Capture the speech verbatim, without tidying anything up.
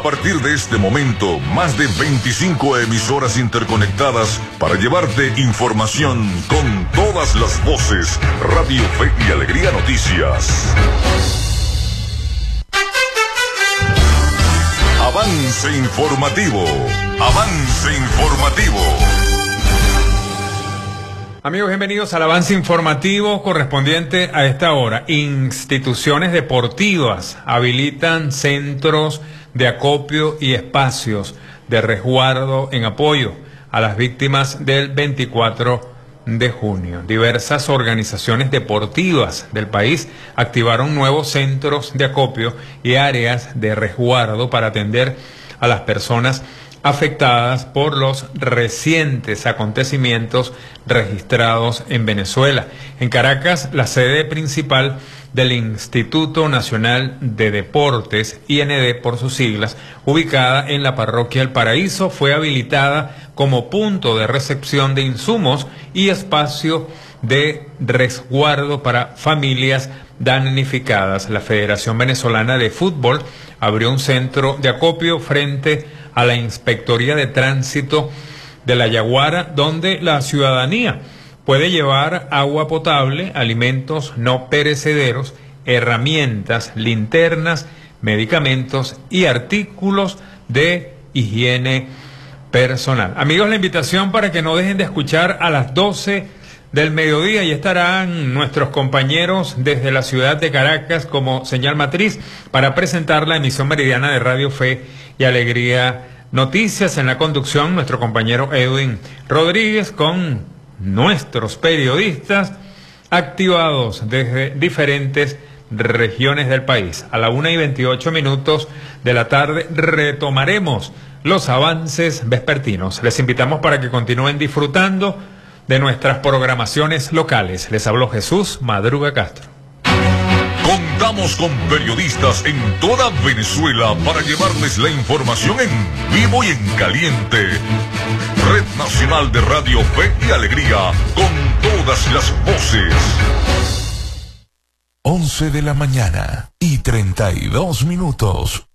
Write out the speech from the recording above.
partir de este momento, más de veinticinco emisoras interconectadas para llevarte información con todas las voces. Radio Fe y Alegría Noticias. Avance informativo. Avance informativo. Amigos, bienvenidos al avance informativo correspondiente a esta hora. Instituciones deportivas habilitan centros de acopio y espacios de resguardo en apoyo a las víctimas del veinticuatro de junio. Diversas organizaciones deportivas del país activaron nuevos centros de acopio y áreas de resguardo para atender a las personas afectadas por los recientes acontecimientos registrados en Venezuela. En Caracas, la sede principal del Instituto Nacional de Deportes, I N D por sus siglas, ubicada en la parroquia El Paraíso, fue habilitada como punto de recepción de insumos y espacio de resguardo para familias damnificadas. La Federación Venezolana de Fútbol abrió un centro de acopio frente a la Inspectoría de Tránsito de La Yaguara, donde la ciudadanía puede llevar agua potable, alimentos no perecederos, herramientas, linternas, medicamentos y artículos de higiene personal. Amigos, la invitación para que no dejen de escuchar a las doce del mediodía, y estarán nuestros compañeros desde la ciudad de Caracas como señal matriz para presentar la emisión meridiana de Radio Fe y Alegría Noticias. En la conducción, nuestro compañero Edwin Rodríguez, con nuestros periodistas activados desde diferentes regiones del país. A la una y veintiocho minutos de la tarde retomaremos los avances vespertinos. Les invitamos para que continúen disfrutando de nuestras programaciones locales. Les habló Jesús Madruga Castro. Contamos con periodistas en toda Venezuela para llevarles la información en vivo y en caliente. Red Nacional de Radio Fe y Alegría, con todas las voces. once de la mañana y treinta y dos minutos.